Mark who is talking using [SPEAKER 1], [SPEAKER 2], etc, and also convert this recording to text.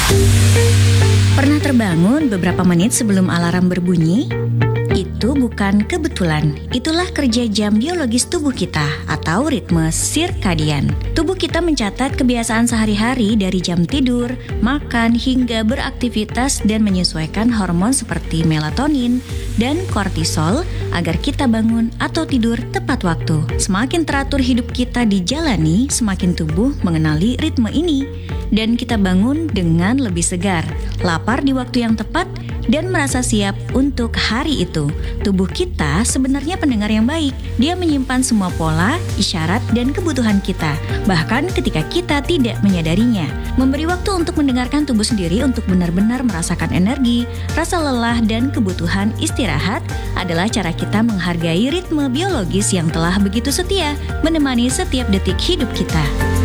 [SPEAKER 1] Pernah terbangun beberapa menit sebelum alarm berbunyi? Itu bukan kebetulan, itulah kerja jam biologis tubuh kita atau ritme sirkadian. Tubuh kita mencatat kebiasaan sehari-hari dari jam tidur, makan, hingga beraktivitas dan menyesuaikan hormon seperti melatonin dan kortisol agar kita bangun atau tidur tepat waktu. Semakin teratur hidup kita dijalani, semakin tubuh mengenali ritme ini dan kita bangun dengan lebih segar, lapar di waktu yang tepat, dan merasa siap untuk hari itu. Tubuh kita sebenarnya pendengar yang baik. Dia menyimpan semua pola, isyarat, dan kebutuhan kita, bahkan ketika kita tidak menyadarinya. Memberi waktu untuk mendengarkan tubuh sendiri untuk benar-benar merasakan energi, rasa lelah, dan kebutuhan istirahat adalah cara kita menghargai ritme biologis yang telah begitu setia menemani setiap detik hidup kita.